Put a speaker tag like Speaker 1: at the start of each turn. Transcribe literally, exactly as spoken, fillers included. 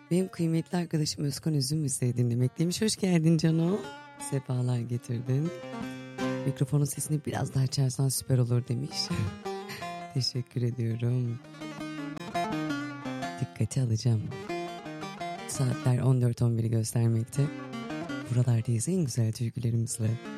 Speaker 1: Benim kıymetli arkadaşım Özkan Üzüm Müziği dinlemekteymiş. Hoş geldin Cano. Sefalar getirdin. Mikrofonun sesini biraz daha açarsan süper olur demiş. Teşekkür ediyorum. Dikkate alacağım. Saatler on dört on biri göstermekte. Buralardayız en güzel türkülerimizle.